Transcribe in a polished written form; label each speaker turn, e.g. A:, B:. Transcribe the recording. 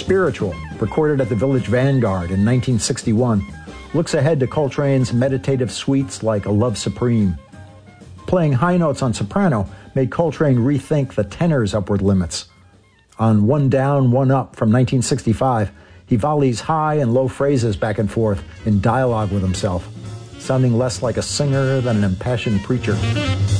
A: Spiritual, recorded at the Village Vanguard in 1961, looks ahead to Coltrane's meditative suites like A Love Supreme. Playing high notes on soprano made Coltrane rethink the tenor's upward limits. On One Down, One Up from 1965, he volleys high and low phrases back and forth in dialogue with himself, sounding less like a singer than an impassioned preacher.